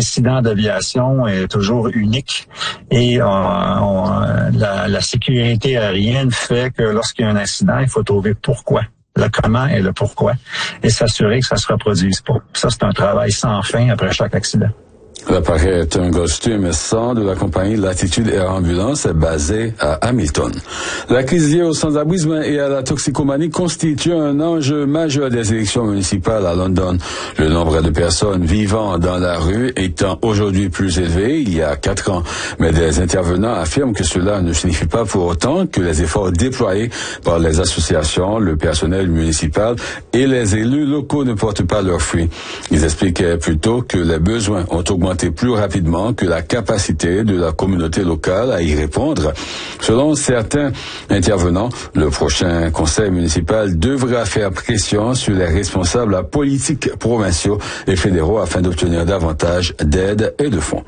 incident d'aviation est toujours unique et la sécurité aérienne fait que lorsqu'il y a un accident, il faut trouver pourquoi. Le comment et le pourquoi, et s'assurer que ça se reproduise pas. Ça, c'est un travail sans fin après chaque accident. L'appareil est un Gulfstream 100 de la compagnie Latitude Air Ambulance basée à Hamilton. La crise liée au sans-abrisme et à la toxicomanie constitue un enjeu majeur des élections municipales à London. Le nombre de personnes vivant dans la rue étant aujourd'hui plus élevé il y a 4 ans. Mais des intervenants affirment que cela ne signifie pas pour autant que les efforts déployés par les associations, le personnel municipal et les élus locaux ne portent pas leurs fruits. Ils expliquaient plutôt que les besoins ont augmenté plus rapidement que la capacité de la communauté locale à y répondre. Selon certains intervenants, le prochain conseil municipal devra faire pression sur les responsables politiques provinciaux et fédéraux afin d'obtenir davantage d'aide et de fonds.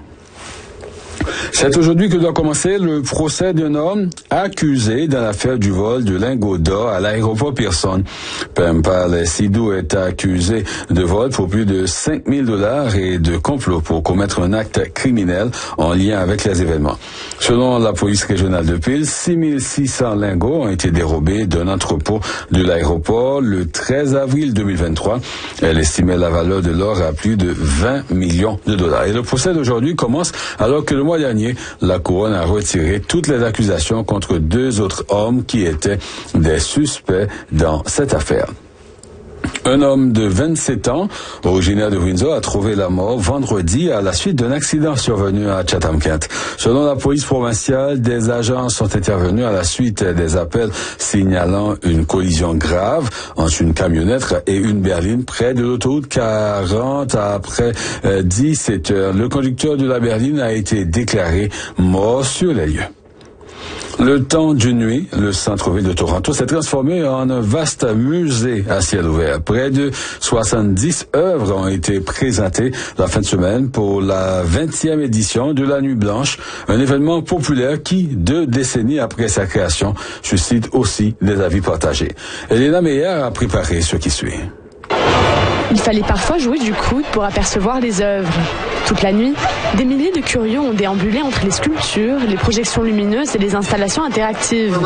C'est aujourd'hui que doit commencer le procès d'un homme accusé dans l'affaire du vol de lingots d'or à l'aéroport Pearson. Pempal Sidou est accusé de vol pour plus de $5,000 et de complot pour commettre un acte criminel en lien avec les événements. Selon la police régionale de Peel, 6,600 lingots ont été dérobés d'un entrepôt de l'aéroport le 13 avril 2023. Elle estimait la valeur de l'or à plus de $20 millions. Et le procès d'aujourd'hui commence alors que le mois dernier, la couronne a retiré toutes les accusations contre 2 autres hommes qui étaient des suspects dans cette affaire. Un homme de 27 ans, originaire de Windsor, a trouvé la mort vendredi à la suite d'un accident survenu à Chatham-Kent. Selon la police provinciale, des agents sont intervenus à la suite des appels signalant une collision grave entre une camionnette et une berline près de l'autoroute 40 après 17 heures. Le conducteur de la berline a été déclaré mort sur les lieux. Le temps d'une nuit, le centre-ville de Toronto s'est transformé en un vaste musée à ciel ouvert. Près de 70 œuvres ont été présentées la fin de semaine pour la 20e édition de la Nuit Blanche, un événement populaire qui, 2 décennies après sa création, suscite aussi des avis partagés. Elena Meyer a préparé ce qui suit. Il fallait parfois jouer du coude pour apercevoir les œuvres. Toute la nuit, des milliers de curieux ont déambulé entre les sculptures, les projections lumineuses et les installations interactives.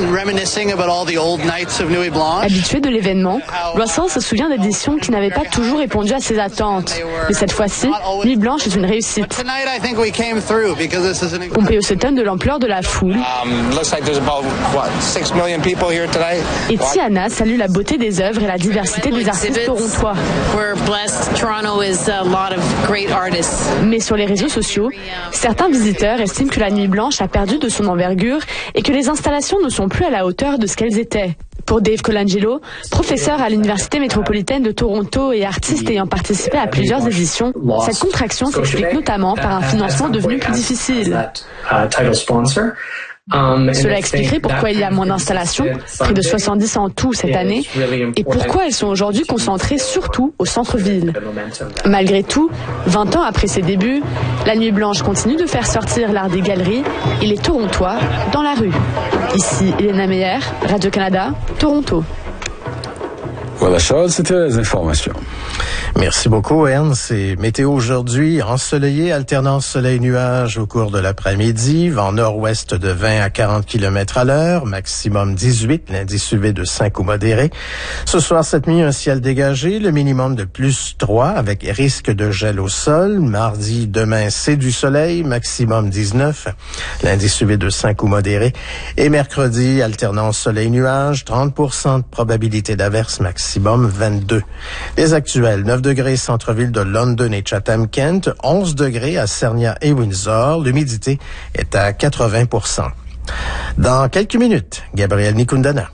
Habitué de l'événement, Russell se souvient d'éditions qui n'avaient pas toujours répondu à ses attentes. Mais cette fois-ci, Nuit Blanche est une réussite. Pompeo s'étonne de l'ampleur de la foule. Et Tiana salue la beauté des œuvres et la diversité des artistes torontois. Mais sur les réseaux sociaux, certains visiteurs estiment que la Nuit Blanche a perdu de son envergure et que les installations ne sont plus à la hauteur de ce qu'elles étaient. Pour Dave Colangelo, professeur à l'Université métropolitaine de Toronto et artiste ayant participé à plusieurs éditions, cette contraction s'explique notamment par un financement devenu plus difficile. Cela expliquerait pourquoi il y a moins d'installations, près de 70 en tout cette année, et pourquoi elles sont aujourd'hui concentrées surtout au centre-ville. Malgré tout, 20 ans après ses débuts, la Nuit Blanche continue de faire sortir l'art des galeries et les Torontois dans la rue. Ici Elena Meyer, Radio-Canada, Toronto. Voilà Charles, c'était les informations. Merci beaucoup, Ernst. C'est météo aujourd'hui, ensoleillé, alternance soleil-nuage au cours de l'après-midi, vent nord-ouest de 20 à 40 km à l'heure, maximum 18, l'indice UV de 5 ou modéré. Ce soir, cette nuit, un ciel dégagé, le minimum de plus 3 avec risque de gel au sol. Mardi, demain, c'est du soleil, maximum 19, l'indice UV de 5 ou modéré. Et mercredi, alternance soleil-nuage, 30% de probabilité d'averse, maximum 22. Les actuels, 9 degrés centre-ville de London et Chatham-Kent, 11 degrés à Sarnia et Windsor. L'humidité est à 80%. Dans quelques minutes, Gabriel Nicundana.